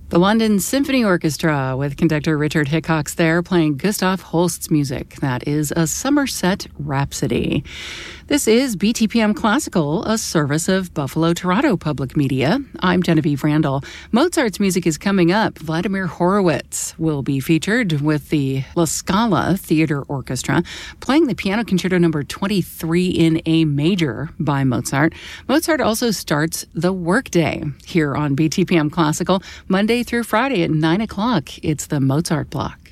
The London Symphony Orchestra with conductor Richard Hickox there playing Gustav Holst's music. That is a Somerset Rhapsody. This is BTPM Classical, a service of Buffalo Toronto Public Media. I'm Genevieve Randall. Mozart's music is coming up. Vladimir Horowitz will be featured with the La Scala Theater Orchestra playing the Piano Concerto No. 23 in A major by Mozart. Mozart also starts the workday here on BTPM Classical Monday through Friday at 9 o'clock. It's the Mozart Block.